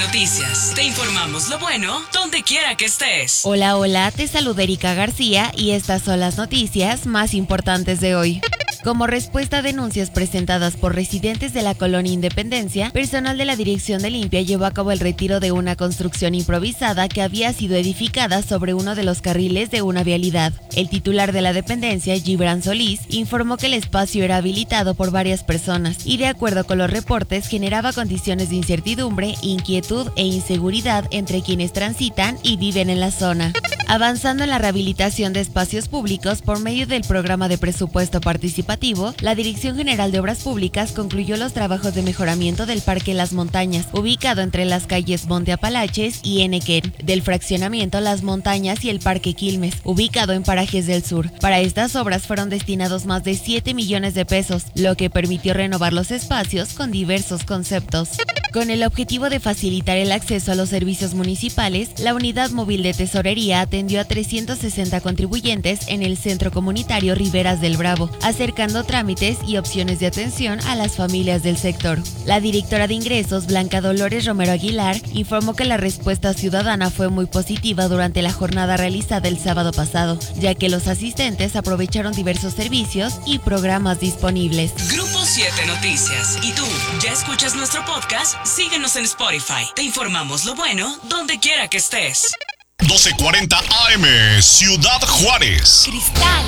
Noticias. Te informamos lo bueno donde quiera que estés. Hola, hola, te saluda Erika García y estas son las noticias más importantes de hoy. Como respuesta a denuncias presentadas por residentes de la colonia Independencia, personal de la Dirección de Limpia llevó a cabo el retiro de una construcción improvisada que había sido edificada sobre uno de los carriles de una vialidad. El titular de la dependencia, Gibran Solís, informó que el espacio era habilitado por varias personas y, de acuerdo con los reportes, generaba condiciones de incertidumbre, inquietud e inseguridad entre quienes transitan y viven en la zona. Avanzando en la rehabilitación de espacios públicos por medio del programa de presupuesto participativo, la Dirección General de Obras Públicas concluyó los trabajos de mejoramiento del Parque Las Montañas, ubicado entre las calles Monte Apalaches y Enequén, del fraccionamiento Las Montañas y el Parque Quilmes, ubicado en Parajes del Sur. Para estas obras fueron destinados más de 7 millones de pesos, lo que permitió renovar los espacios con diversos conceptos. Con el objetivo de facilitar el acceso a los servicios municipales, la Unidad Móvil de Tesorería atendió a 360 contribuyentes en el Centro Comunitario Riberas del Bravo, acercando trámites y opciones de atención a las familias del sector. La directora de Ingresos, Blanca Dolores Romero Aguilar, informó que la respuesta ciudadana fue muy positiva durante la jornada realizada el sábado pasado, ya que los asistentes aprovecharon diversos servicios y programas disponibles. Grupo 7 Noticias. ¿Y tú, ya escuchas nuestro podcast? Síguenos en Spotify. Te informamos lo bueno donde quiera que estés. 1240 AM, Ciudad Juárez. Cristal